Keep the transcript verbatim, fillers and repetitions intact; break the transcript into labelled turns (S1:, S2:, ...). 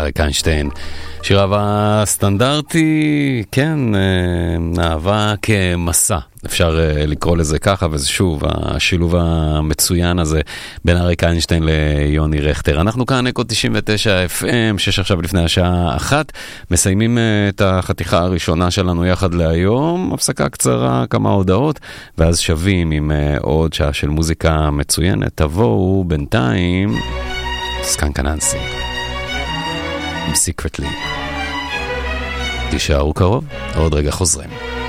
S1: אריק איינשטיין. שיר אהבה סטנדרטי, כן, אהבה כמסע, אפשר לקרוא לזה ככה, וזה שוב, השילוב המצוין הזה בין אריק איינשטיין ליוני רכטר. אנחנו כאן אקו תשעים ותשע אף אם, שש עכשיו לפני השעה אחת, מסיימים את החתיכה הראשונה שלנו יחד להיום, הפסקה קצרה, כמה הודעות, ואז שווים עם עוד שעה של מוזיקה מצוינת. תבואו בינתיים, סקנק אננסי. Secretly. תישארו קרוב, עוד רגע חוזרים.